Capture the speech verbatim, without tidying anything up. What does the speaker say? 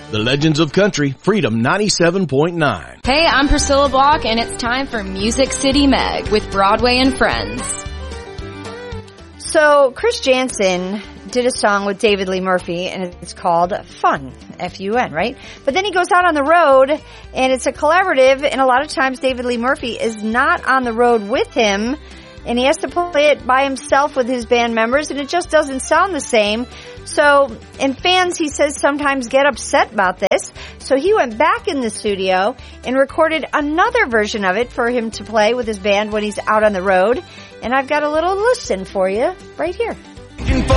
The Legends of Country, Freedom ninety-seven point nine. Hey, I'm Priscilla Block, and it's time for Music City Meg with Broadway and Friends. So, Chris Janson did a song with David Lee Murphy, and it's called Fun, F U N, right? But then he goes out on the road, and it's a collaborative, and a lot of times David Lee Murphy is not on the road with him, and he has to play it by himself with his band members, and it just doesn't sound the same. So, and fans, he says, sometimes get upset about this. So he went back in the studio and recorded another version of it for him to play with his band when he's out on the road. And I've got a little listen for you right here.